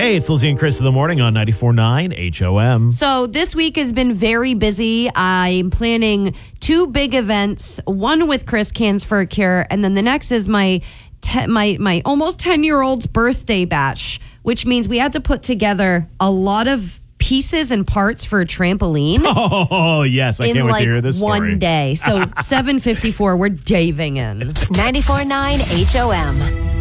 Hey, it's Lizzie and Chris in the morning on 94.9 HOM. So this week has been very busy. I'm planning 2 big events, one with Chris Cans for a Cure, and then the next is my almost 10-year-old's birthday bash, which means we had to put together a lot of pieces and parts for a trampoline. Oh, yes. I can't wait to hear this story. One day. So 7:54, we're daving in. 94.9 HOM.